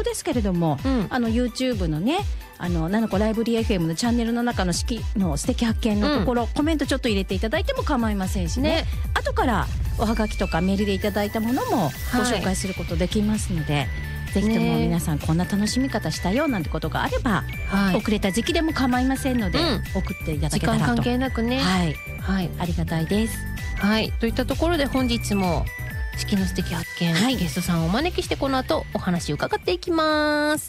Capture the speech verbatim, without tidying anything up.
ですけれども、うん、あの YouTube のねあのななこライブリー エフエム のチャンネルの中の式の素敵発見のところ、うん、コメントちょっと入れていただいても構いませんしね、ね後からおはがきとかメールでいただいたものもご紹介することできますので、はい、ぜひとも皆さんこんな楽しみ方したよなんてことがあれば、はい、遅れた時期でも構いませんので、うん、送っていただけたらと。時間関係なくね、はい、はい、ありがたいです。はい、といったところで本日も式の素敵発見、はい、ゲストさんをお招きしてこの後お話を伺っていきます。